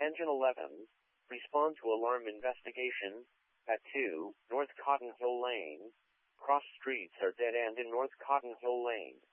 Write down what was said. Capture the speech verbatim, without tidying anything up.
Engine eleven, respond to alarm investigation. At two, North Cotton Hill Lane. Cross streets are dead end in North Cotton Hill Lane.